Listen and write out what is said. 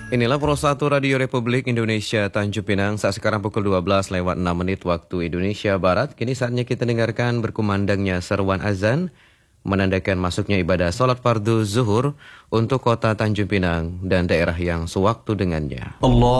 Inilah Pro 1 Radio Republik Indonesia Tanjung Pinang. Saat sekarang pukul 12 lewat 6 menit waktu Indonesia Barat. Kini saatnya kita dengarkan berkumandangnya seruan azan, menandakan masuknya ibadah salat fardu zuhur untuk kota Tanjung Pinang dan daerah yang sewaktu dengannya. Allah